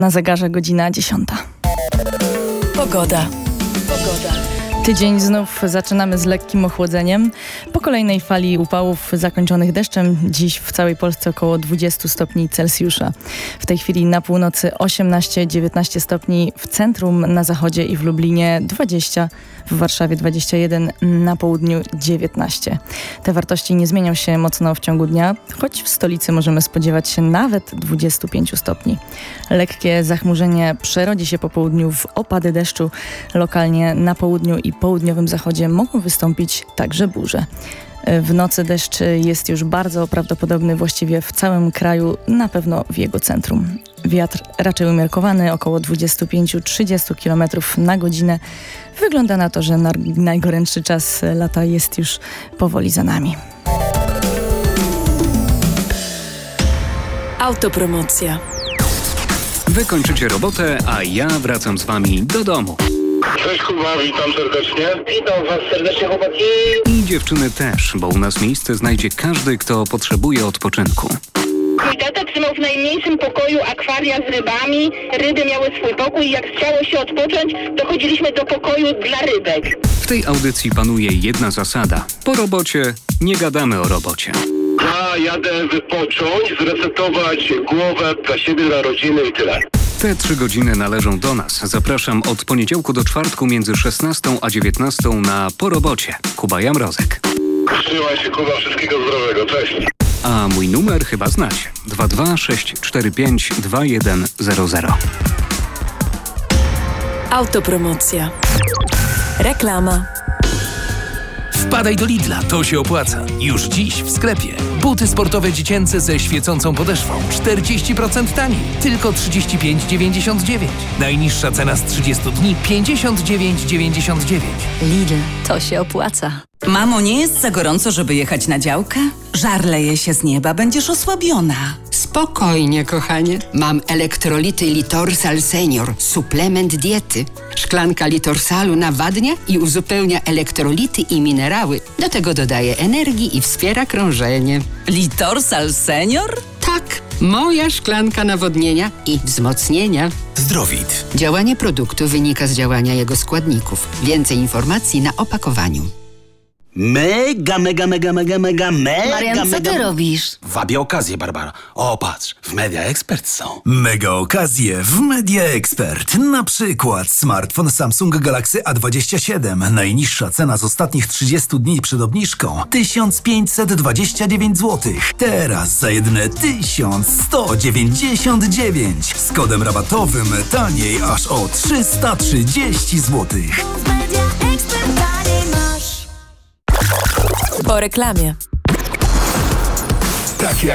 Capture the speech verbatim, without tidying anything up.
Na zegarze godzina dziesiąta. Pogoda. Pogoda. Tydzień znów zaczynamy z lekkim ochłodzeniem. Po kolejnej fali upałów zakończonych deszczem dziś w całej Polsce około dwadzieścia stopni Celsjusza. W tej chwili na północy osiemnaście dziewiętnaście stopni, w centrum, na zachodzie i w Lublinie dwadzieścia, w Warszawie dwadzieścia jeden, na południu dziewiętnaście. Te wartości nie zmienią się mocno w ciągu dnia, choć w stolicy możemy spodziewać się nawet dwadzieścia pięć stopni. Lekkie zachmurzenie przerodzi się po południu w opady deszczu. Lokalnie na południu i południowym zachodzie mogą wystąpić także burze. W nocy deszcz jest już bardzo prawdopodobny właściwie w całym kraju, na pewno w jego centrum. Wiatr raczej umiarkowany, około dwadzieścia pięć do trzydziestu kilometrów na godzinę. Wygląda na to, że najgorętszy czas lata jest już powoli za nami. Autopromocja. Wy kończycie robotę, a ja wracam z wami do domu. Cześć Kuba, witam serdecznie. Witam was serdecznie, chłopaki. I dziewczyny też, bo u nas miejsce znajdzie każdy, kto potrzebuje odpoczynku. Mój tata trzymał w najmniejszym pokoju akwaria z rybami. Ryby miały swój pokój i jak chciało się odpocząć, to chodziliśmy do pokoju dla rybek. W tej audycji panuje jedna zasada. Po robocie nie gadamy o robocie. Ja jadę wypocząć, zresetować głowę dla siebie, dla rodziny i tyle. Te trzy godziny należą do nas. Zapraszam od poniedziałku do czwartku między szesnastą a dziewiętnastą na Po robocie. Kuba Jamrozek. Trzymaj się, Kuba, wszystkiego zdrowego, cześć. A mój numer chyba znacie. dwa dwa sześć cztery pięć dwa jeden zero zero. Autopromocja. Reklama. Wpadaj do Lidla, to się opłaca. Już dziś w sklepie. Buty sportowe dziecięce ze świecącą podeszwą. czterdzieści procent taniej. Tylko trzydzieści pięć dziewięćdziesiąt dziewięć. Najniższa cena z trzydziestu dni pięćdziesiąt dziewięć dziewięćdziesiąt dziewięć. Lidl, to się opłaca. Mamo, nie jest za gorąco, żeby jechać na działkę? Żar leje się z nieba, będziesz osłabiona. Spokojnie, kochanie. Mam elektrolity Litorsal Senior, suplement diety. Szklanka Litorsalu nawadnia i uzupełnia elektrolity i minerały. Do tego dodaje energii i wspiera krążenie. Litorsal Senior? Tak, moja szklanka nawodnienia i wzmocnienia. Zdrowit. Działanie produktu wynika z działania jego składników. Więcej informacji na opakowaniu. Mega, mega, mega, mega, mega, mega, Marian, co mega... ty robisz? Wabię okazję, Barbara. O, patrz, w Media Expert są. Mega okazje w Media Expert. Na przykład smartfon Samsung Galaxy A dwadzieścia siedem. Najniższa cena z ostatnich trzydziestu dni przed obniżką tysiąc pięćset dwadzieścia dziewięć złotych. Teraz za jedyne tysiąc sto dziewięćdziesiąt dziewięć. Z kodem rabatowym taniej aż o trzysta trzydzieści złotych. Po reklamie.